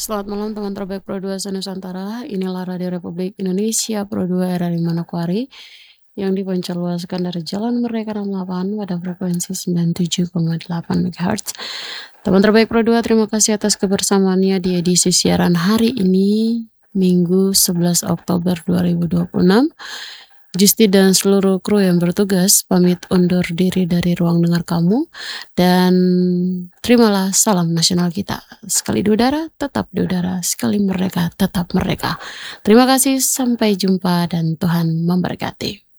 Selamat malam teman terbaik Pro 2 Nusantara. Inilah Radio Republik Indonesia Pro 2 RRI Manokwari yang dipancarluaskan dari Jalan Merdeka 68 pada frekuensi 97,8 MHz. Teman terbaik Pro 2, terima kasih atas kebersamaannya di edisi siaran hari ini, Minggu 11 Oktober 2026. Justi dan seluruh kru yang bertugas pamit undur diri dari ruang dengar kamu dan terimalah salam nasional kita. Sekali di udara, tetap di udara. Sekali merdeka, tetap merdeka. Terima kasih, sampai jumpa dan Tuhan memberkati.